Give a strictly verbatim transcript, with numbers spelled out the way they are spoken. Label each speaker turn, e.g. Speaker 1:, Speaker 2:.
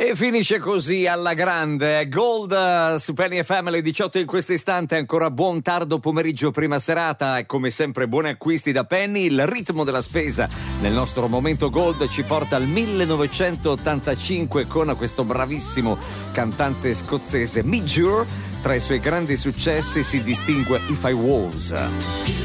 Speaker 1: E finisce così alla grande. Gold su Penny F M, le diciotto in questo istante. Ancora buon tardo pomeriggio, prima serata, e come sempre buoni acquisti da Penny. Il ritmo della spesa nel nostro momento Gold ci porta al millenovecentottantacinque con questo bravissimo cantante scozzese Midge Ure. Tra i suoi grandi successi si distingue If I Was.